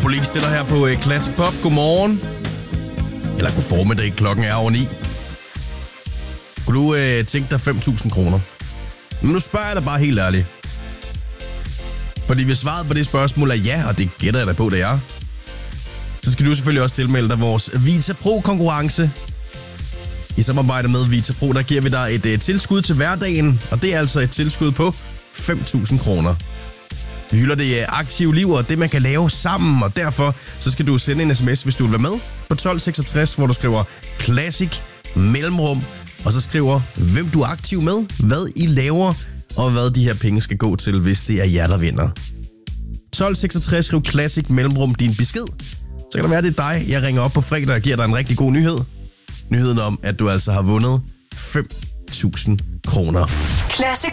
Pauline stiller her på Classic Pop. Godmorgen. Eller god formiddag, klokken er over 9. Kunne du tænke dig 5.000 kroner? Men nu spørger jeg dig bare helt ærligt. Fordi hvis svaret på det spørgsmål er ja, og det gætter jeg da på, det er, så skal du selvfølgelig også tilmelde dig vores Vita Pro-konkurrence. I samarbejde med Vita Pro, der giver vi dig et tilskud til hverdagen, og det er altså et tilskud på 5.000 kroner. Vi hylder det aktive liv og det, man kan lave sammen, og derfor så skal du sende en sms, hvis du vil være med, på 1266, hvor du skriver Classic mellemrum, og så skriver, hvem du er aktiv med, hvad I laver, og hvad de her penge skal gå til, hvis det er jer, der vinder. 1266, skriv Classic mellemrum din besked. Så kan det være, det er dig, jeg ringer op på fredag og giver dig en rigtig god nyhed. Nyheden om, at du altså har vundet 5.000 kroner. Classic